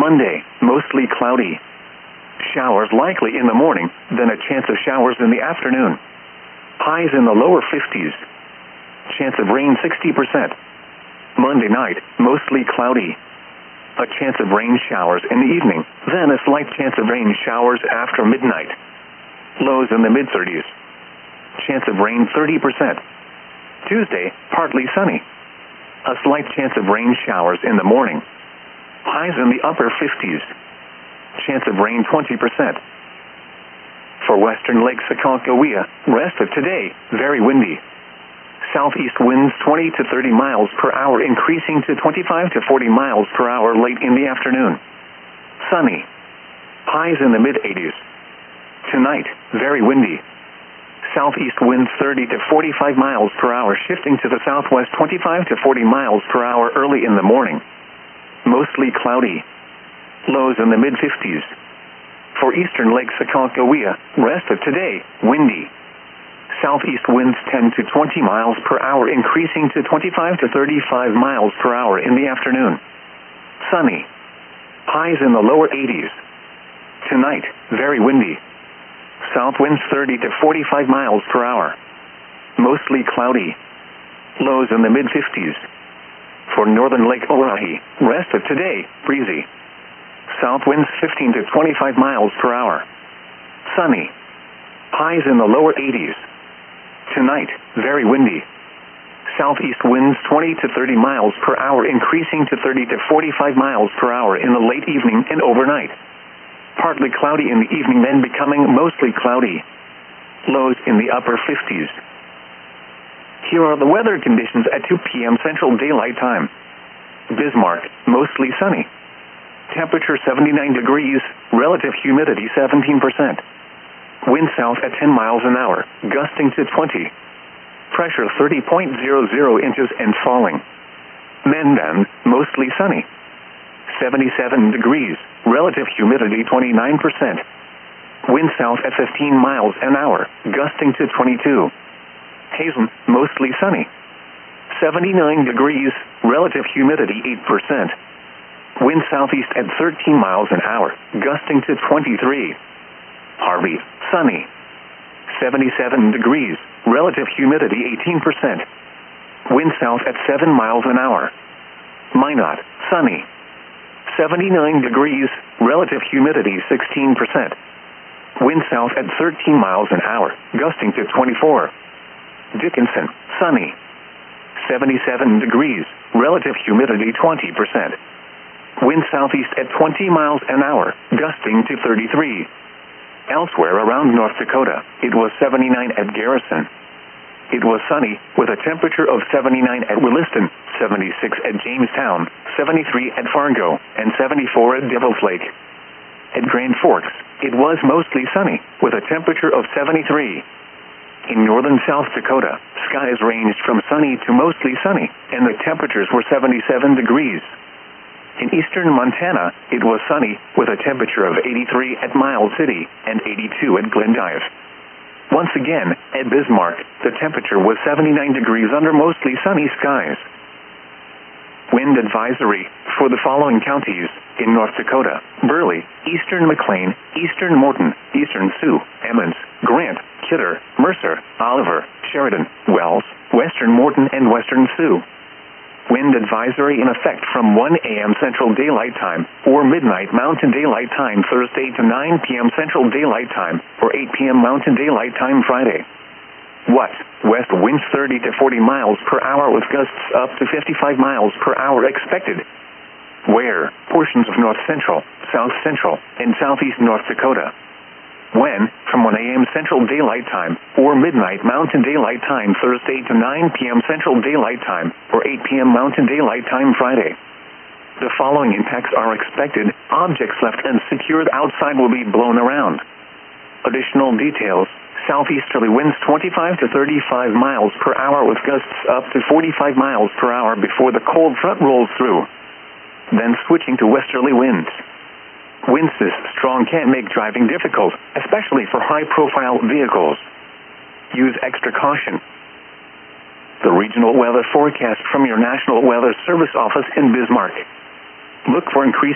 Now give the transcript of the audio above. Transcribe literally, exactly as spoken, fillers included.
Monday, mostly cloudy. Showers likely in the morning, then a chance of showers in the afternoon. Highs in the lower fifties. Chance of rain sixty percent. Monday night, mostly cloudy. A chance of rain showers in the evening, then a slight chance of rain showers after midnight. Lows in the mid-thirties. Chance of rain thirty percent. Tuesday, partly sunny. A slight chance of rain showers in the morning. Highs in the upper fifties. Chance of rain twenty percent. For western Lake Aconcagua, rest of today, very windy. Southeast winds twenty to thirty miles per hour, increasing to twenty-five to forty miles per hour late in the afternoon. Sunny. Highs in the mid-eighties. Tonight, very windy. Southeast winds thirty to forty-five miles per hour, shifting to the southwest twenty-five to forty miles per hour early in the morning. Mostly cloudy. Lows in the mid-fifties. For eastern Lake Aconcagua, rest of today, windy. Southeast winds ten to twenty miles per hour, increasing to twenty-five to thirty-five miles per hour in the afternoon. Sunny. Highs in the lower eighties. Tonight, very windy. South winds thirty to forty-five miles per hour. Mostly cloudy. Lows in the mid-fifties. For northern Lake Oahe, rest of today, breezy. South winds fifteen to twenty-five miles per hour. Sunny. Highs in the lower eighties. Tonight, very windy. Southeast winds twenty to thirty miles per hour, increasing to thirty to forty-five miles per hour in the late evening and overnight. Partly cloudy in the evening, then becoming mostly cloudy. Lows in the upper fifties. Here are the weather conditions at two p.m. Central Daylight Time. Bismarck, mostly sunny. Temperature seventy-nine degrees, relative humidity seventeen percent. Wind south at ten miles an hour, gusting to twenty. Pressure thirty point zero zero inches and falling. Mendon, mostly sunny. seventy-seven degrees, relative humidity twenty-nine percent. Wind south at fifteen miles an hour, gusting to twenty-two. Hazen, mostly sunny. seventy-nine degrees, relative humidity eight percent. Wind southeast at thirteen miles an hour, gusting to twenty-three. Harvey, sunny. seventy-seven degrees, relative humidity eighteen percent. Wind south at seven miles an hour. Minot, sunny. seventy-nine degrees, relative humidity sixteen percent. Wind south at thirteen miles an hour, gusting to twenty-four. Dickinson, sunny. seventy-seven degrees, relative humidity twenty percent. Wind southeast at twenty miles an hour, gusting to thirty-three. Elsewhere around North Dakota, it was seventy-nine at Garrison. It was sunny, with a temperature of seventy-nine at Williston, seventy-six at Jamestown, seventy-three at Fargo, and seventy-four at Devil's Lake. At Grand Forks, it was mostly sunny, with a temperature of seventy-three. In northern South Dakota, skies ranged from sunny to mostly sunny, and the temperatures were seventy-seven degrees. In eastern Montana, it was sunny, with a temperature of eighty-three at Miles City and eighty-two at Glendive. Once again, at Bismarck, the temperature was seventy-nine degrees under mostly sunny skies. Wind advisory for the following counties in North Dakota: Burley, eastern McLean, eastern Morton, eastern Sioux, Emmons, Grant, Kidder, Mercer, Oliver, Sheridan, Wells, western Morton, and western Sioux. Wind advisory in effect from one a.m. Central Daylight Time or midnight Mountain Daylight Time Thursday to nine p.m. Central Daylight Time or eight p.m. Mountain Daylight Time Friday. What? West winds thirty to forty miles per hour with gusts up to fifty-five miles per hour expected. Where? Portions of North Central, South Central, and Southeast North Dakota. When? From one a.m. Central Daylight Time or midnight Mountain Daylight Time Thursday to nine p.m. Central Daylight Time or eight p.m. Mountain Daylight Time Friday. The following impacts are expected. Objects left unsecured outside will be blown around. Additional details: southeasterly winds twenty-five to thirty-five miles per hour with gusts up to forty-five miles per hour before the cold front rolls through. Then switching to westerly winds. Winds this strong can make driving difficult, especially for high-profile vehicles. Use extra caution. The regional weather forecast from your National Weather Service office in Bismarck. Look for increased